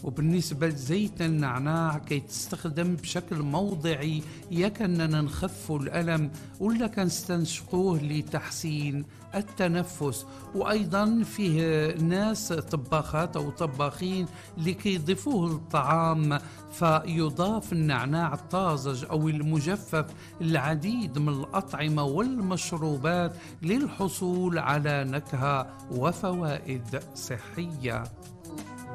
وبالنسبة لزيت النعناع كي تستخدم بشكل موضعي يكننا نخف الألم ولا كنستنشقوه لتحسين التنفس. وأيضا فيه ناس طباخات أو طباخين اللي كيضيفوه للطعام، فيضاف النعناع الطازج أو المجفف العديد من الأطعمة والمشروبات للحصول على نكهة وفوائد صحية.